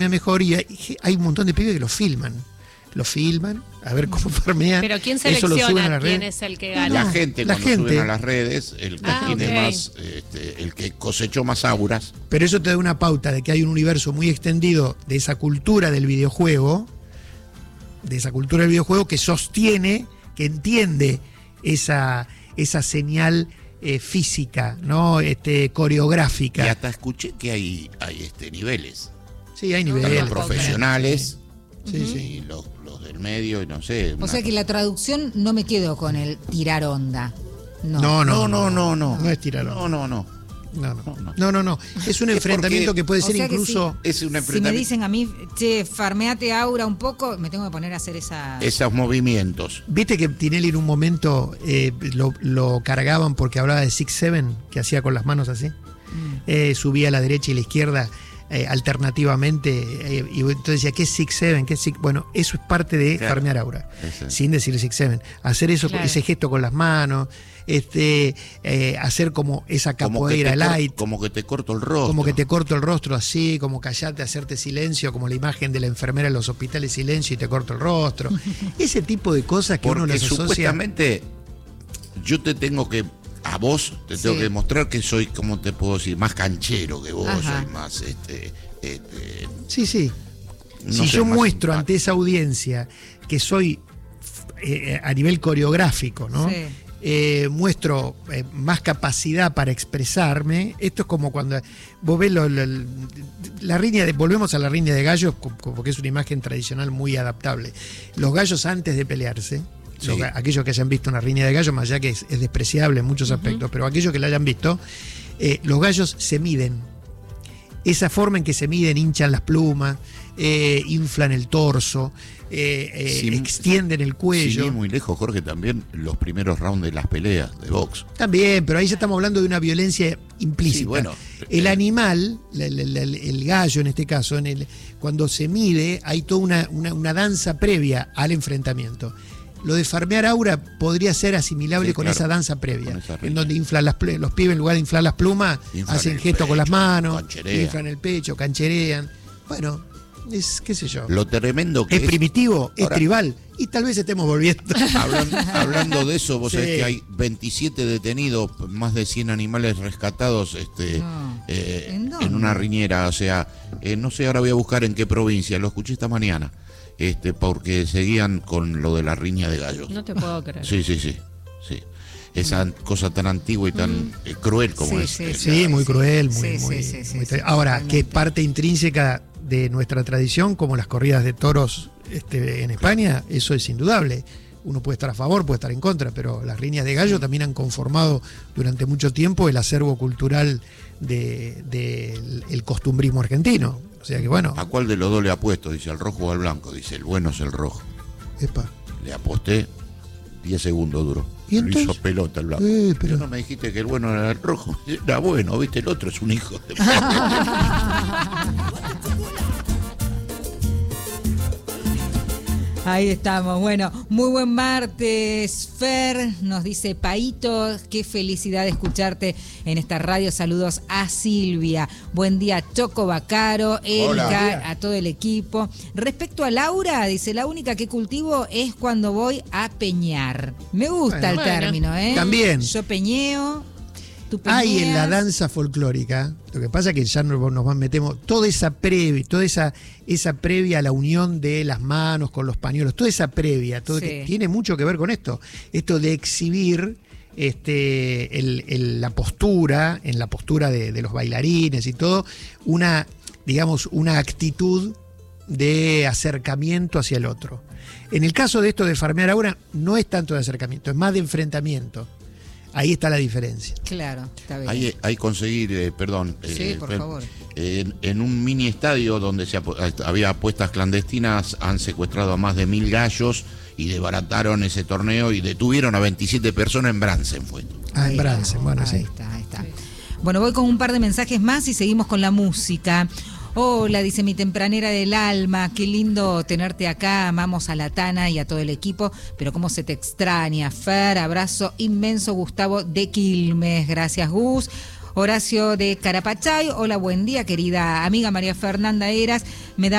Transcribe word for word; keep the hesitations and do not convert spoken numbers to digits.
mejor y hay, hay un montón de pibes que lo filman. Lo filman, a ver cómo farmean. Pero ¿quién eso lo suben a selecciona la quién red. es el que gana? La gente, la cuando gente. suben a las redes, el que Ah, tiene okay. más, este, el que cosechó más auras. Pero eso te da una pauta de que hay un universo muy extendido de esa cultura del videojuego, de esa cultura del videojuego que sostiene, que entiende esa, esa señal eh, física, ¿no? Este, coreográfica. Y hasta escuché que hay, hay este, niveles. Sí, hay Están niveles. los profesionales Sí, y sí. los, los del medio, y no sé. O una- sea que la traducción no me quedo con el tirar onda. No. No, No, no, no, no. No es tirarlo. No, no, no. No, no, no. no, no, no. Es un Es enfrentamiento porque- que puede O ser sea que incluso. Es un Si me enfrentamiento. dicen a mí, che, farmeate aura un poco, me tengo que poner a hacer esa... Esos movimientos. Viste que Tinelli en un momento eh, lo, lo cargaban porque hablaba de Six Seven, que hacía con las manos así. Mm. Eh, subía a la derecha y la izquierda eh, alternativamente. Eh, y entonces decía, ¿qué es Six Seven? ¿Qué es Six? Bueno, eso es parte de Claro. farmear aura. Ese. Sin decir Six Seven. Hacer eso, Claro. ese gesto con las manos, este, eh, hacer como esa Como que, te capoeira cor- light. como que te corto el rostro. Como que te corto el rostro así, como callate, hacerte silencio, como la imagen de la enfermera en los hospitales, silencio y te corto el rostro. Ese tipo de cosas que uno Porque las asocia. supuestamente yo te tengo que, a vos, te tengo Sí. que demostrar que soy, ¿cómo te puedo decir? Más canchero que vos, Ajá. soy más, este, este, Sí, sí. no si sé, yo más muestro simpático. ante esa audiencia que soy eh, a nivel coreográfico, ¿no? Sí. Eh, muestro eh, más capacidad para expresarme. Esto es como cuando vos ves lo- lo- la riña de, volvemos a la riña de gallos, co- co- porque es una imagen tradicional muy adaptable. Los gallos antes de pelearse, Sí. los ga- aquellos que hayan visto una riña de gallos, más allá que es, es despreciable en muchos aspectos, pero aquellos que la hayan visto, eh, los gallos se miden. Esa forma en que se miden, hinchan las plumas, eh, inflan el torso, eh, eh, Sin- extienden el cuello. Sin ir muy lejos, Jorge, también los primeros rounds de las peleas de box. También, pero ahí ya estamos hablando de una violencia implícita. Sí, bueno, el eh, animal, la- la- la- el gallo en este caso, en el, cuando se mide, hay toda una, una- una danza previa al enfrentamiento. Lo de farmear aura podría ser asimilable Sí, con claro, esa danza previa, con esa en riña. donde inflan las ple- los pibes en lugar de inflar las plumas, Inflan hacen el gestos con las pecho, manos, cancherean. inflan el pecho, cancherean. Bueno, es qué sé yo. Lo tremendo que Es es. primitivo, es Ahora- tribal, y tal vez estemos volviendo. Hablan- hablando de eso, vos Sí. sabés que hay veintisiete detenidos, más de cien animales rescatados este, No. eh, ¿En en, dónde? una riñera. O sea, eh, no sé, ahora voy a buscar en qué provincia, lo escuché esta mañana, este, porque seguían con lo de la riña de gallos. No te puedo creer. Sí, sí, sí, sí. Esa cosa tan antigua y tan eh, cruel como Sí, es. sí, eh, Sí, muy cruel, muy, Sí, sí, muy, sí, sí, muy sí, tra- Ahora, totalmente. que es parte intrínseca de nuestra tradición, como las corridas de toros este, en España, eso es indudable. Uno puede estar a favor, puede estar en contra, pero las riñas de gallo también han conformado durante mucho tiempo el acervo cultural del de, de el costumbrismo argentino. O sea que bueno, ¿A cuál de los dos le apuesto? Dice, al rojo o al blanco. Dice, el bueno es el rojo. epa. Le aposté, diez segundos duró. ¿Y Lo entonces? hizo pelota el blanco. Eh, Pero pero no me dijiste que el bueno era el rojo. Era bueno, viste, el otro es un hijo de... Ahí estamos. Bueno, muy buen martes, Fer. Nos dice Paito, qué felicidad de escucharte en esta radio. Saludos a Silvia. Buen día, Choco Bacaro, Erika, Hola. a todo el equipo. Respecto a Laura, dice, la única que cultivo es cuando voy a peñar. Me gusta Bueno. el Bueno. término, ¿eh? También. Yo peñeo. Tú hay en la peñeas. danza folclórica, lo que pasa es que ya nos, nos metemos, toda esa previa, toda esa, esa previa a la unión de las manos con los pañuelos, toda esa previa, todo Sí. que tiene mucho que ver con esto, esto de exhibir este, el- el- la postura, en la postura de, de los bailarines y todo, una, digamos, una actitud de acercamiento hacia el otro. En el caso de esto de farmear ahora, no es tanto de acercamiento, es más de enfrentamiento. Ahí está la diferencia. Claro, está bien. Hay, hay conseguir, eh, perdón. Sí, eh, por Fer, favor. En, en un mini estadio donde se apo- había apuestas clandestinas, han secuestrado a más de mil gallos y desbarataron ese torneo y detuvieron a veintisiete personas en Bransen, fue. Ah, en Ahí Bransen, está, bueno, ahí sí. está, ahí está. Bueno, voy con un par de mensajes más y seguimos con la música. Hola, dice mi tempranera del alma, qué lindo tenerte acá, amamos a la Tana y a todo el equipo, pero cómo se te extraña, Fer, abrazo inmenso, Gustavo de Quilmes, gracias Gus. Horacio de Carapachay, hola, buen día, querida amiga María Fernanda Eras. Me da